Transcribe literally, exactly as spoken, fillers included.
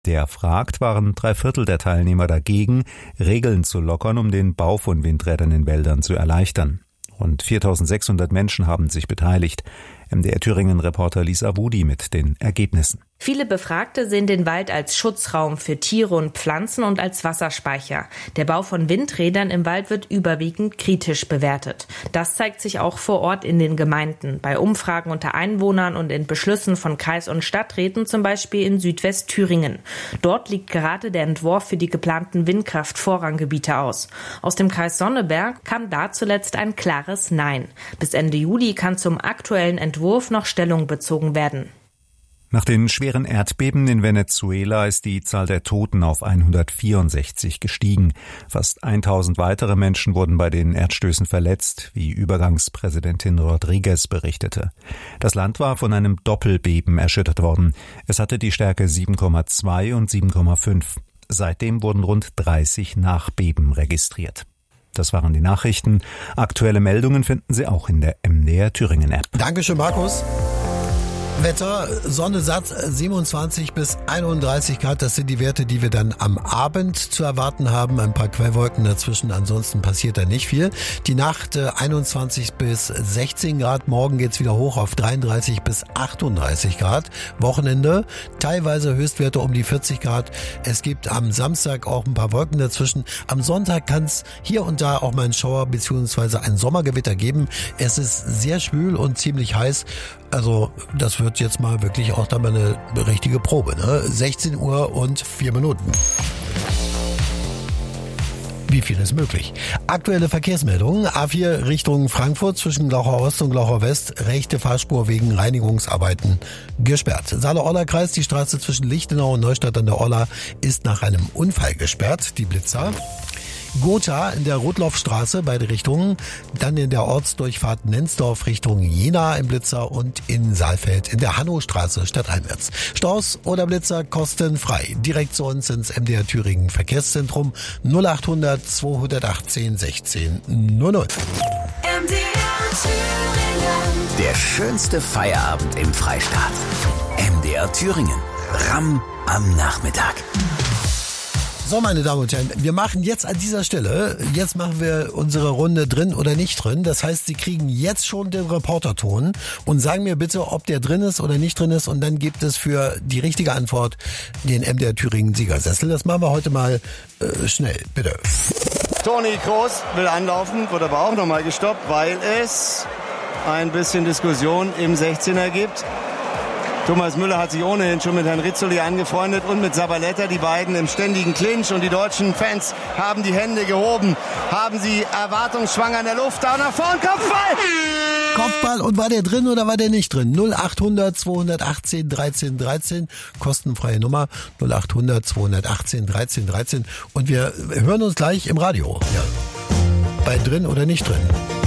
Der fragt, waren drei Viertel der Teilnehmer dagegen, Regeln zu lockern, um den Bau von Windrädern in Wäldern zu erleichtern. Rund viertausendsechshundert Menschen haben sich beteiligt. M D R Thüringen-Reporter Lisa Wudi mit den Ergebnissen. Viele Befragte sehen den Wald als Schutzraum für Tiere und Pflanzen und als Wasserspeicher. Der Bau von Windrädern im Wald wird überwiegend kritisch bewertet. Das zeigt sich auch vor Ort in den Gemeinden, bei Umfragen unter Einwohnern und in Beschlüssen von Kreis- und Stadträten, zum Beispiel in Südwestthüringen. Dort liegt gerade der Entwurf für die geplanten Windkraft-Vorranggebiete aus. Aus dem Kreis Sonneberg kam da zuletzt ein klares Nein. Bis Ende Juli kann zum aktuellen Entwurf noch Stellung bezogen werden. Nach den schweren Erdbeben in Venezuela ist die Zahl der Toten auf hundertvierundsechzig gestiegen. Fast tausend weitere Menschen wurden bei den Erdstößen verletzt, wie Übergangspräsidentin Rodriguez berichtete. Das Land war von einem Doppelbeben erschüttert worden. Es hatte die Stärke sieben Komma zwei und sieben Komma fünf. Seitdem wurden rund dreißig Nachbeben registriert. Das waren die Nachrichten. Aktuelle Meldungen finden Sie auch in der M D R Thüringen App. Dankeschön, Markus. Wetter, Sonne satt, siebenundzwanzig bis einunddreißig Grad, das sind die Werte, die wir dann am Abend zu erwarten haben. Ein paar Quellwolken dazwischen, ansonsten passiert da nicht viel. Die Nacht einundzwanzig bis sechzehn Grad, morgen geht's wieder hoch auf dreiunddreißig bis achtunddreißig Grad. Wochenende, teilweise Höchstwerte um die vierzig Grad. Es gibt am Samstag auch ein paar Wolken dazwischen. Am Sonntag kann's hier und da auch mal einen Schauer bzw. ein Sommergewitter geben. Es ist sehr schwül und ziemlich heiß. Also das wird jetzt mal wirklich auch dann mal eine richtige Probe, ne? sechzehn Uhr und vier Minuten. Wie viel ist möglich? Aktuelle Verkehrsmeldungen. A vier Richtung Frankfurt zwischen Glauchau Ost und Glauchau West. Rechte Fahrspur wegen Reinigungsarbeiten gesperrt. Saale-Orla-Kreis, die Straße zwischen Lichtenau und Neustadt an der Orla ist nach einem Unfall gesperrt. Die Blitzer. Gotha in der Rotlaufstraße, beide Richtungen. Dann in der Ortsdurchfahrt Nensdorf Richtung Jena im Blitzer und in Saalfeld in der Hannostraße stadteinwärts. Staus oder Blitzer kostenfrei. Direkt zu uns ins M D R Thüringen Verkehrszentrum null achthundert zweihundertachtzehn sechzehn null null. M D R Thüringen. Der schönste Feierabend im Freistaat. M D R Thüringen. Ramm am Nachmittag. So, meine Damen und Herren, wir machen jetzt an dieser Stelle, jetzt machen wir unsere Runde drin oder nicht drin. Das heißt, Sie kriegen jetzt schon den Reporterton und sagen mir bitte, ob der drin ist oder nicht drin ist. Und dann gibt es für die richtige Antwort den M D R Thüringen Siegersessel. Das machen wir heute mal äh, schnell, bitte. Toni Kroos will anlaufen, wird aber auch nochmal gestoppt, weil es ein bisschen Diskussion im sechzehner gibt. Thomas Müller hat sich ohnehin schon mit Herrn Rizzoli angefreundet und mit Zabaleta, die beiden im ständigen Clinch. Und die deutschen Fans haben die Hände gehoben, haben sie erwartungsschwanger in der Luft. Da nach vorn, Kopfball! Kopfball, und war der drin oder war der nicht drin? null achthundert zweihundertachtzehn dreizehn dreizehn, kostenfreie Nummer null achthundert zweihundertachtzehn dreizehn dreizehn. Und wir hören uns gleich im Radio. Ja. Bei drin oder nicht drin.